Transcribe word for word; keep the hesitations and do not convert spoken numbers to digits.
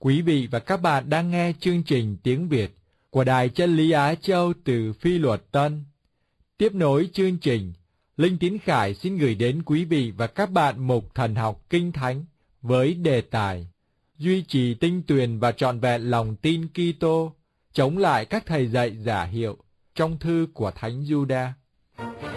Quý vị và các bạn đang nghe chương trình tiếng Việt của Đài Chân lý Á Châu từ Phi Luật Tân. Tiếp nối chương trình, Linh Tín Khải xin gửi đến quý vị và các bạn mục thần học Kinh Thánh với đề tài Duy trì tinh tuyền và trọn vẹn lòng tin Kitô, chống lại các thầy dạy giả hiệu, trong thư của Thánh Giuđa.